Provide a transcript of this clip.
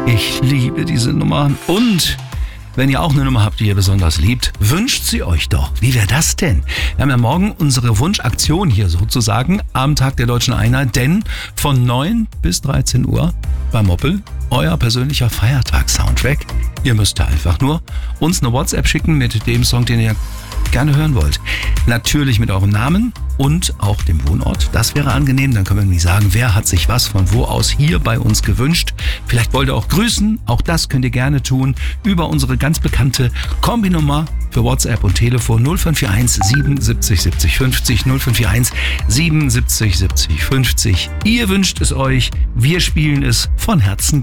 Ich liebe diese Nummer. Und wenn ihr auch eine Nummer habt, die ihr besonders liebt, wünscht sie euch doch. Wie wäre das denn? Wir haben ja morgen unsere Wunschaktion hier sozusagen am Tag der Deutschen Einheit, denn von 9 bis 13 Uhr bei Moppel euer persönlicher Feiertags-Soundtrack. Ihr müsst da einfach nur uns eine WhatsApp schicken mit dem Song, den ihr gerne hören wollt. Natürlich mit eurem Namen und auch dem Wohnort. Das wäre angenehm, dann können wir nämlich sagen, wer hat sich was von wo aus hier bei uns gewünscht. Vielleicht wollt ihr auch grüßen, auch das könnt ihr gerne tun über unsere ganz bekannte Kombinummer für WhatsApp und Telefon 0541 77 70 50 0541 77 70 50. Ihr wünscht es euch, wir spielen es von Herzen.